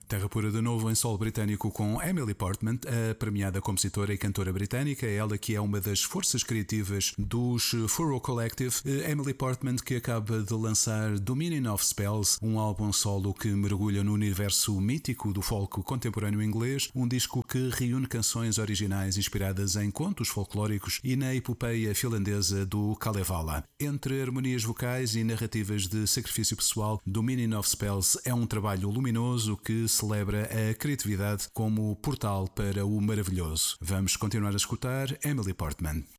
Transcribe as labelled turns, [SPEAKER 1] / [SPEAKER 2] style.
[SPEAKER 1] Terra Pura de novo em solo britânico com Emily Portman, a premiada compositora e cantora britânica, ela que é uma das forças criativas dos Furrow Collective. Emily Portman que acaba de lançar The Meaning of Spells, um álbum solo que mergulha no universo mítico do folk contemporâneo inglês, um disco que reúne canções originais inspiradas em contos folclóricos e na epopeia finlandesa do Kalevala. Entre harmonias vocais e narrativas de sacrifício pessoal, The Meaning of Spells é um trabalho luminoso que celebra a criatividade como portal para o maravilhoso. Vamos continuar a escutar Emily Portman.